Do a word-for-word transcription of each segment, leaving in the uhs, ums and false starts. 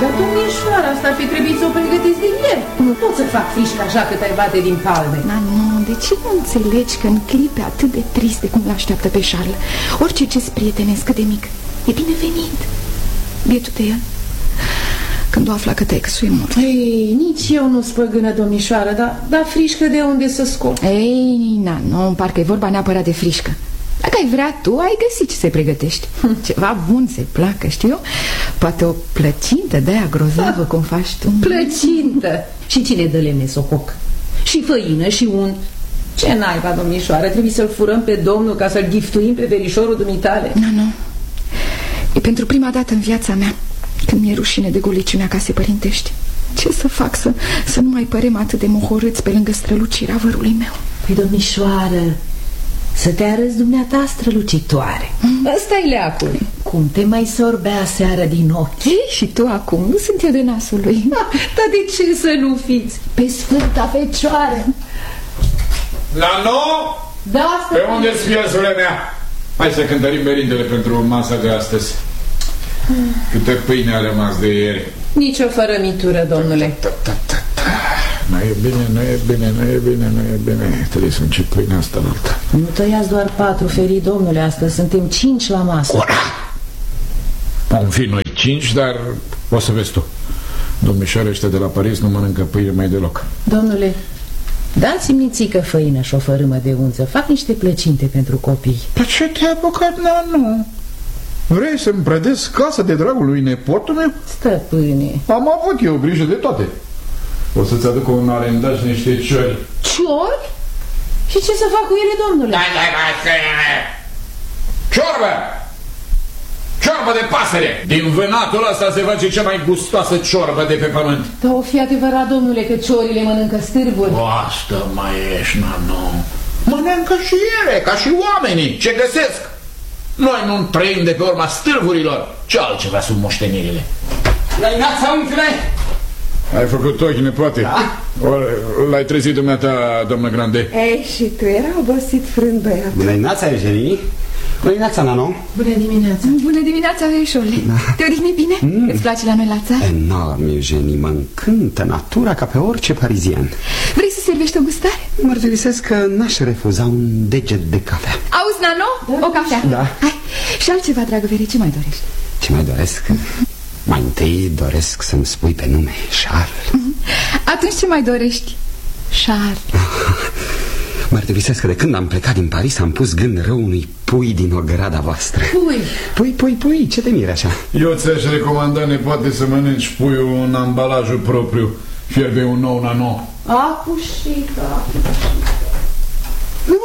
Dar domnișoara, asta ar fi trebuit să o pregătiți de ieri. Nu pot să fac frișcă așa cât ai bate din palme. Na, nu, de ce nu înțelegi că în clipe atât de triste cum l-așteaptă pe Charles, orice gest prietenesc cât de mic e binevenit? Bietul de el, când o afla că tăiexul e mort. Ei, nici eu nu spăgână, domnișoară, dar, dar frișcă de unde să scot? Ei, na, nu, parcă e vorba neapărat de frișcă. Dacă ai vrea tu, ai găsit ce să-i pregătești. Ceva bun să-i placă, știu eu. Poate o plăcintă de-aia grozavă, cum faci tu. Plăcintă? Și cine dă lemne sococ? Și făină și unt. Ce naiba, domnișoară, trebuie să-l furăm pe domnul ca să-l giftuim pe verișorul dumitale? Nu, nu. E pentru prima dată în viața mea când mi-e rușine de goliciunea casei părintești. Ce să fac să, să nu mai părem atât de mohorâți pe lângă strălucirea vărului meu? Păi, domnișoară, să te arăți dumneata strălucitoare. mm. Ăsta-i leacul. Cum te mai sorbea seară din ochi? Ei, și tu acum, nu sunt eu de nasul lui. Dar de ce să nu fiți? Pe Sfânta Fecioară. Nano? Da, pe unde-s piersurile mea? Hai să cântărim merindele pentru masa de astăzi. Câte pâine a rămas de ieri. Nici o fărămitură, domnule. ta, ta, ta, ta. Nu e bine, nu e bine, nu e bine, nu e bine. Trebuie să încep pâinea asta la alta. Nu tăiați doar patru felii, domnule. Astăzi suntem cinci la masă. Ora! Vom fi noi cinci, dar o să vezi tu. Domnișoara ăștia de la Paris nu mănâncă pâine mai deloc. Domnule, dați-mi nițică făină și o fărâmă de unță. Fac niște plăcinte pentru copii. Dar ce te-ai apucat, Nanu? Vrei să-mi predezi casa de dragul lui nepotul meu? Stăpâne, am avut eu grijă de toate. O să-ți aduc un arendaj și niște ciori. Ciori? Și ce să fac cu ele, domnule? Dai, dai, dai, ciorbă! Ciorbă de pasăre! Din vânatul ăsta se face cea mai gustoasă ciorbă de pe pământ. Da, o fi adevărat, domnule, că ciorile mănâncă stârvuri. O, asta mai ești, Nanu. Mănâncă și ele, ca și oamenii. Ce găsesc? Noi nu trăim de pe urma stârvurilor. Ce altceva sunt moștenirile? Lăinața, unchiule! Ai făcut ochi, nepoate? Da. L-ai trezit dumneata, doamnă Grande? Ei, și tu era obosit frânt, băiat. Bună dimineața, Eugenie. Bună dimineața, Nano. Bună dimineața. Bună dimineața, verișorule. Da. Te odihni bine? Mm. Îți place la noi la țară? Enorm, Eugenie. Mă încântă natura ca pe orice parizian. Vrei să servești o gustare? Mărturisesc că n-aș refuza un deget de cafea. Auzi, Nano? Da, o cafea? Da. Hai. Și altceva, dragă Vere, ce mai dorești? Ce mai doresc? Mai întâi doresc să-mi spui pe nume Charles. Atunci ce mai dorești? Charles. Mărturisesc că de când am plecat din Paris am pus gând rău unui pui din ograda voastră. Pui? Pui, pui, pui, ce te miri așa? Eu ți-aș recomanda, nepoate, să mănânci puiul în ambalajul propriu. Fierbe un nou Nano. Apușica. Nu,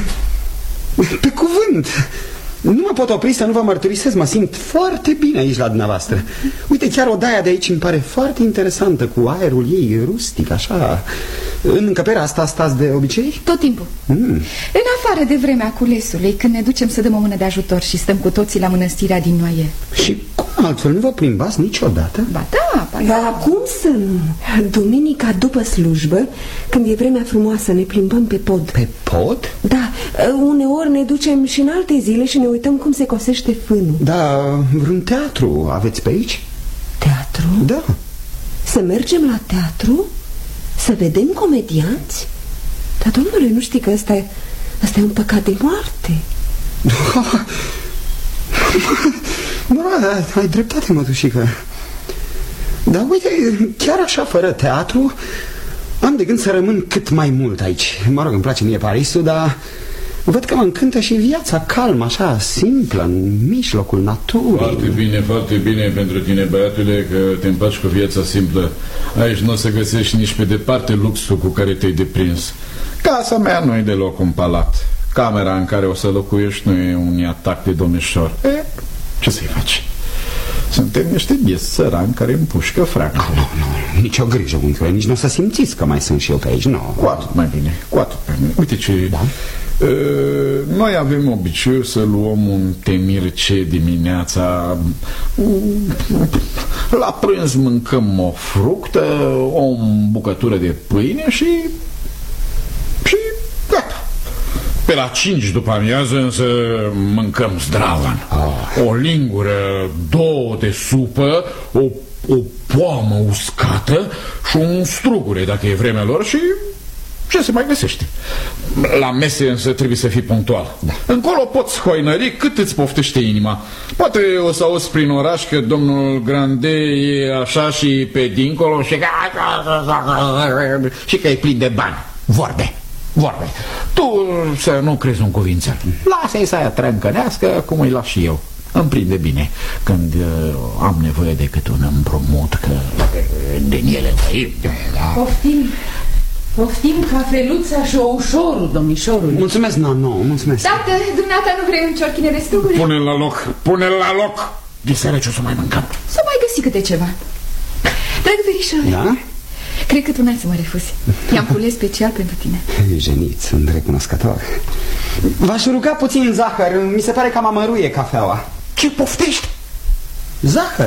pe cuvânt. Nu mă pot opri să nu vă mărturisesc, mă simt foarte bine aici la dumneavoastră. Uite, chiar odaia de aici îmi pare foarte interesantă, cu aerul ei rustic, așa. În încăperea asta stați de obicei? Tot timpul. mm. În afară de vremea culesului, când ne ducem să dăm o mână de ajutor și stăm cu toții la mănăstirea din Noie. Și cum altfel nu vă plimbați niciodată? Ba da, ba da. Dar cum să nu? Duminica după slujbă, când e vremea frumoasă, ne plimbăm pe pod. Pe pod? Da, uneori ne ducem și în alte zile și ne uităm cum se cosește fânul. Da, vreun teatru aveți pe aici? Teatru? Da. Să mergem la teatru? Să vedem comedianți? Dar, domnule, nu știi că ăsta e, ăsta e un păcat de moarte? Nu, da, ai dreptate, mătușică. Dar uite, chiar așa, fără teatru, am de gând să rămân cât mai mult aici. Mă rog, îmi place mie Parisul, dar văd că mă încântă și viața calmă, așa, simplă, în mijlocul naturii. Foarte bine, foarte bine pentru tine, băiatule, că te împaci cu viața simplă. Aici nu o să găsești nici pe departe luxul cu care te-ai deprins. Casa mea nu e deloc un palat. Camera în care o să locuiești nu e un atac de domnișor. E, ce să-i faci? Suntem niște biezi sărani care împușcă fracă. Nu, nu, nu, nicio grijă, unchiule, nici nu o să simțiți că mai sunt și eu pe aici, nu. Cu atât mai bine, cu atât mai bine. Uite ce... Da? Uh, noi avem obiceiul să luăm un temirce dimineața. La prânz mâncăm o fructă, o bucătură de pâine și... și gata. Pe la cinci după amiază însă mâncăm zdravan. oh. O lingură, două de supă, o o poamă uscată și un strugure, dacă e vremea lor, și ce se mai găsește. La mese însă trebuie să fii punctual. Da. Încolo poți hoinări cât îți poftește inima. Poate o să auzi prin oraș că domnul Grande e așa și pe dincolo și că, și că e plin de bani. Vorbe, vorbe. Tu să nu crezi un cuvințel. Lasă-i să aia trâncănească cum îi las și eu. Îmi prinde bine când uh, am nevoie de cât un împrumut, că din ele da. Poftim. Poftim cafeluța și oușorul, domnișorul. Mulțumesc, Nano, mulțumesc. Tată, dumneata nu vrei un ciorchine de struguri? Pune-l la loc, pune-l la loc. Diseară ce o să mai mâncăm. Să mai găsi câte ceva. Dragă verișoare, da? Cred că tu n-ai să mă refuzi. I-am cules special pentru tine. Genit, sunt recunoscător. V-aș ruga puțin zahăr. Mi se pare că am amăruie cafeaua. Ce poftești? Zahăr?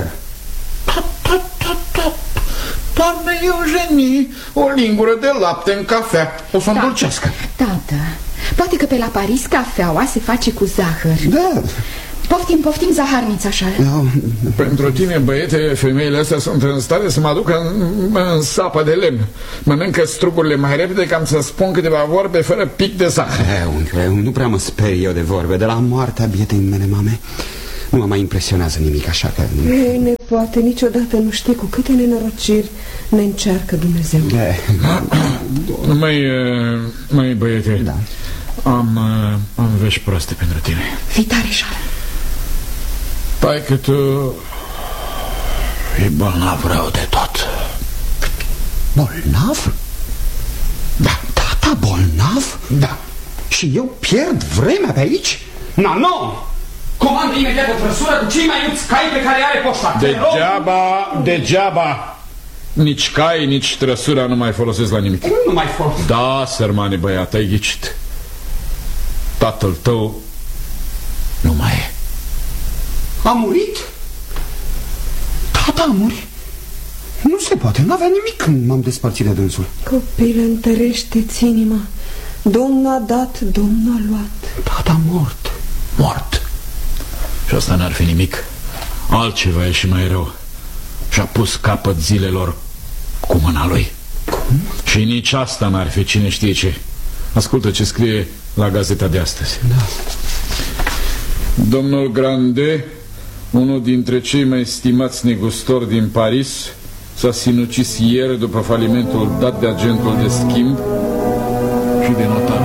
Doamne Eugenie, o lingură de lapte în cafea. O să îndulcească. Tată, poate că pe la Paris cafeaua se face cu zahăr. Da. Poftim, poftim zaharnița așa. No. Pentru tine, băiete, femeile astea sunt în stare să mă aducă în, în sapă de lemn. Mănâncă strugurile mai repede ca să spun câteva vorbe fără pic de zahăr. E, nu prea mă sper eu de vorbe. De la moartea bietei mele mame nu mă mai impresionează nimic, așa că... Ei, nepoate, niciodată nu știi cu câte nenorociri ne încearcă Dumnezeu. Mai, mai băiete, da. am, am vești proaste pentru tine. Fii tare, Charles. Pai că tu e bolnav rău de tot. Bolnav? Da. Tata bolnav? Da. Și eu pierd vremea pe aici? Na, nu! Comandă imediat o trăsură cu cei mai mulți cai pe care are poșta. Degeaba, degeaba. Nici cai, nici trăsura nu mai folosesc la nimic. Cum nu mai folosesc? Da, sărmane băiat, ai ghicit. Tatăl tău nu mai e. A murit? Tata a murit? Nu se poate, n-avea nimic când m-am despărțit de dânsul. Copile, întărește-ți inima. Domnul a dat, Domnul a luat. Tata a mort. Mort. Și asta n-ar fi nimic. Altceva e și mai rău. Și-a pus capăt zilelor cu mâna lui. Cum? Și nici asta n-ar fi, cine știe ce. Ascultă ce scrie la gazeta de astăzi. Da. Domnul Grande, unul dintre cei mai stimați negustori din Paris, s-a sinucis ieri după falimentul dat de agentul de schimb și de notar.